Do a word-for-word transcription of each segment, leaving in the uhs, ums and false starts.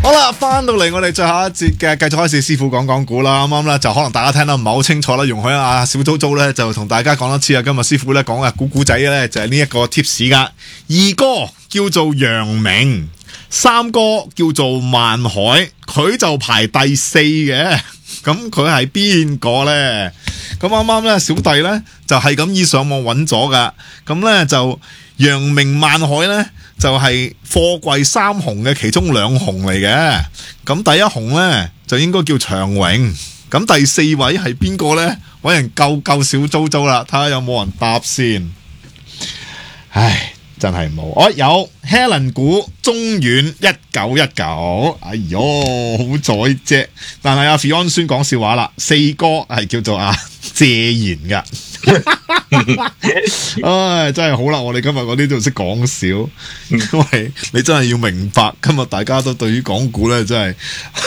好啦，翻到嚟我哋最後一節嘅繼續開始師傅講講股啦。啱啱咧就可能大家聽得唔係好清楚啦，容許阿小租租咧就同大家講多次啊。今日師傅咧講嘅股股仔咧就係呢一個 tips 噶。二哥叫做陽明，三哥叫做萬海，佢就排第四嘅。咁佢係邊個呢？咁啱啱咧小弟咧就係咁依上網揾咗噶。咁咧就陽明萬海咧就係貨櫃三雄嘅其中兩雄嚟嘅。咁第一雄咧就應該叫長榮。咁第四位係邊個呢？揾人救救小租租啦，睇下有冇人答先。唉，真係冇。哦，有 Helen 股中遠一九一九，哎喲，好在啫。但係阿 Fion 孫講笑話啦，四哥係叫做阿謝賢噶。唉，真係好啦，我哋今日嗰啲都識講笑，因為你真係要明白，今日大家都對於港股咧，真係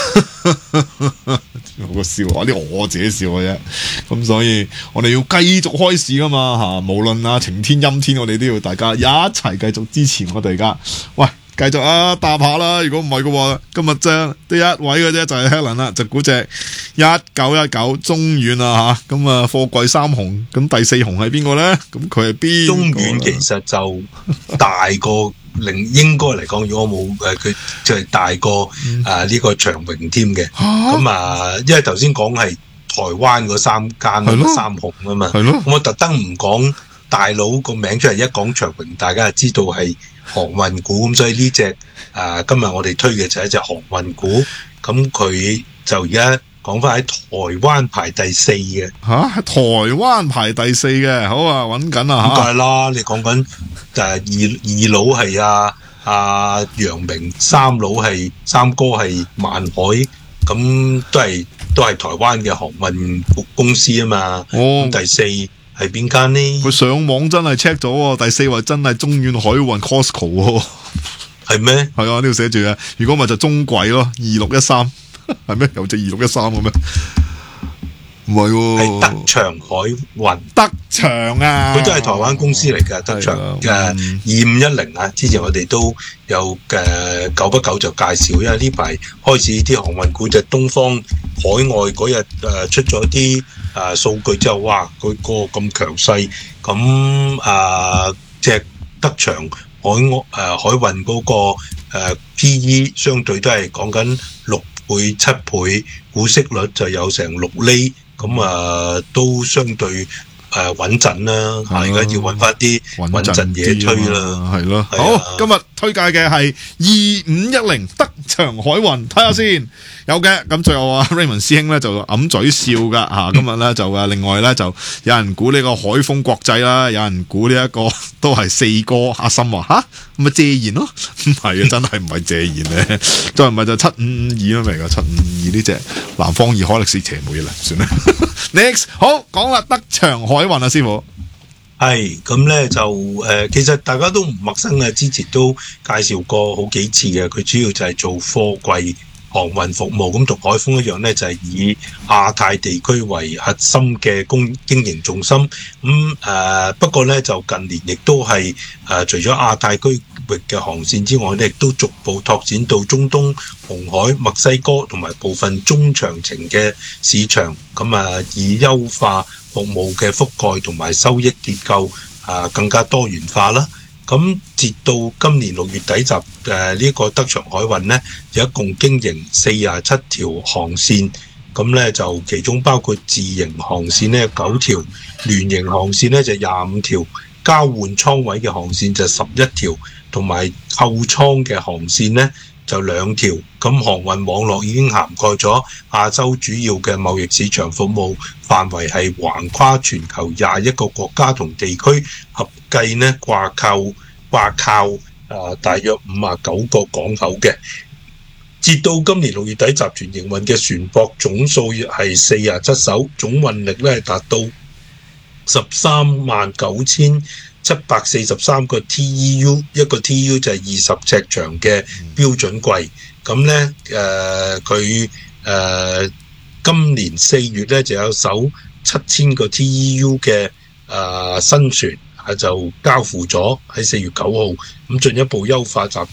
有個笑話，啲我自己笑嘅啫。咁所以我哋要繼續開市噶嘛吓，無論啊晴天陰天，我哋都要大家一齊繼續支持我哋噶。喂，繼續啊，答下啦！如果唔係嘅話，今日啫得一位嘅啫，就係 Helen 啦，就估隻一九一九中遠啊吓，咁啊貨櫃三雄，咁第四雄係邊個咧？咁佢係邊？ 中遠其實就大過另應該嚟講，如果冇誒佢就係大過啊呢個長榮添嘅。咁啊，因為頭先講係台灣嗰三間三雄啊嘛，咁我特登唔講大佬個名出嚟，一講長榮，大家就知道係航運股，咁所以呢隻啊今日我哋推嘅就係一隻航運股，咁佢就而家講翻喺台灣排第四嘅。 吓、啊，台灣排第四嘅，好啊，揾緊啊吓。咁梗係啦，你講緊誒二二佬係阿阿陽明，三佬係三哥係萬海，咁都係都係台灣嘅航運公司啊嘛。哦，第四係邊間呢？ 佢上網真係 check 咗，第四位真係中遠海運 Costco 喎。 係咩？ 係啊，呢度寫住啊。如果咪就中櫃咯，二六一三係咩？有隻二六一三嘅咩？唔係喎， 係德祥海運。 德祥啊， 佢都係台灣公司嚟㗎。德祥嘅二五一零啊，之前我哋都有嘅久不久就介紹，因為呢排開始啲航運股就東方海外嗰日誒出咗啲誒數據之後，哇！佢個咁強勢，咁啊隻德祥海誒海運嗰個誒 P E 相對都係講緊六倍七倍，股息率就有成六厘。咁啊，都相對誒穩陣啦，而家要揾翻啲穩陣嘢吹啦， 係咯。好，今日推介嘅係二五一零德祥海運，睇下先。有嘅，咁最後啊 Raymond 師兄咧就揞嘴笑噶吓，今日咧就啊另外咧就有人估呢個海豐國際啦，有人估呢一個都係四哥阿森話吓，咪謝賢咯，唔係啊，真係唔係謝賢咧，再唔係就七五五二咯，明噶七五五二呢隻南方二海力士邪冇嘢啦，算啦。Next 好講啦，德祥海運啊，師傅。 係咁咧就誒、呃，其實大家都唔陌生嘅，之前都介紹過好幾次嘅，佢主要就係做貨櫃航運服務，咁同海豐一樣咧，就係、是、以亞太地區為核心嘅公經營重心。咁、嗯、誒、呃，不過咧就近年亦都係誒、呃，除咗亞太區域嘅航線之外咧，亦都逐步拓展到中東、紅海、墨西哥同埋部分中長程嘅市場。咁啊，以優化服務嘅覆蓋同埋收益結構啊，更加多元化啦。咁截到今年六月底集誒呢個德祥海運呢，就一共經營四十七條航線，咁呢就其中包括自營航線呢九條，聯營航線呢就廿五條，交換倉位嘅航線就十一條，同埋後倉嘅航線呢就兩條。咁航運網絡已經涵蓋咗亞洲主要嘅貿易市場，服務範圍係橫跨全球廿一個國家同地區，合計呢掛靠掛靠誒、呃、大約五十九個港口嘅。截到今年六月底，集團營運嘅船舶總數係四十七艘，總運力咧係達到十三萬九千七百四十三個 T E U， 一個 T E U 就係二十尺長嘅標準櫃。咁咧誒佢誒今年四月咧就有艘七千個 T E U 嘅誒、呃、新船。就交付咗喺四月九號，咁進一步優化集團